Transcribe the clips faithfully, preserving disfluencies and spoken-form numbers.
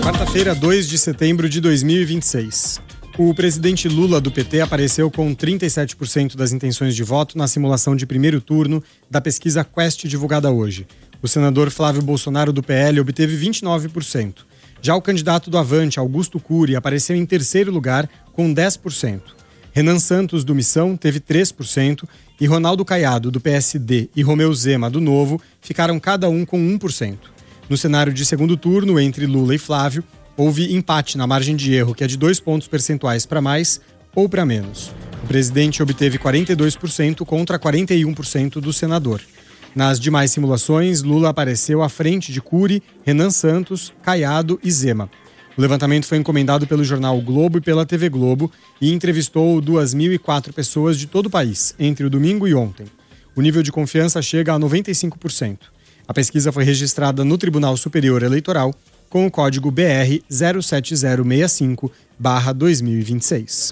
Quarta-feira, dois de setembro de dois mil e vinte e seis. O presidente Lula, do P T, apareceu com trinta e sete por cento das intenções de voto na simulação de primeiro turno da pesquisa Quest divulgada hoje. O senador Flávio Bolsonaro, do P L, obteve vinte e nove por cento. Já o candidato do Avante, Augusto Cury, apareceu em terceiro lugar com dez por cento. Renan Santos, do Missão, teve três por cento e Ronaldo Caiado, do P S D, e Romeu Zema, do Novo, ficaram cada um com um por cento. No cenário de segundo turno, entre Lula e Flávio, houve empate na margem de erro, que é de dois pontos percentuais para mais ou para menos. O presidente obteve quarenta e dois por cento contra quarenta e um por cento do senador. Nas demais simulações, Lula apareceu à frente de Cury, Renan Santos, Caiado e Zema. O levantamento foi encomendado pelo jornal o Globo e pela T V Globo e entrevistou duas mil e quatro pessoas de todo o país, entre o domingo e ontem. O nível de confiança chega a noventa e cinco por cento. A pesquisa foi registrada no Tribunal Superior Eleitoral com o código B R zero sete zero seis cinco barra dois mil e vinte e seis.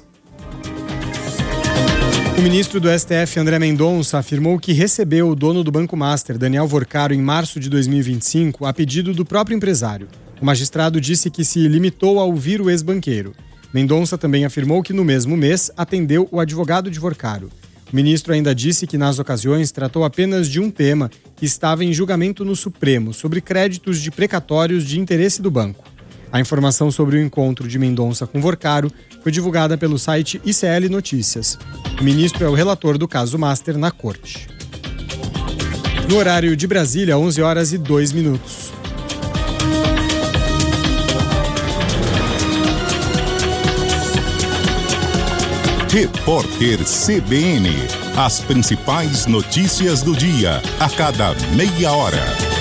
O ministro do S T F, André Mendonça, afirmou que recebeu o dono do Banco Master, Daniel Vorcaro, em março de dois mil e vinte e cinco, a pedido do próprio empresário. O magistrado disse que se limitou a ouvir o ex-banqueiro. Mendonça também afirmou que no mesmo mês atendeu o advogado de Vorcaro. O ministro ainda disse que nas ocasiões tratou apenas de um tema que estava em julgamento no Supremo, sobre créditos de precatórios de interesse do banco. A informação sobre o encontro de Mendonça com Vorcaro foi divulgada pelo site I C L Notícias. O ministro é o relator do caso Master na corte. No horário de Brasília, onze horas e dois minutos. Repórter C B N. As principais notícias do dia, a cada meia hora.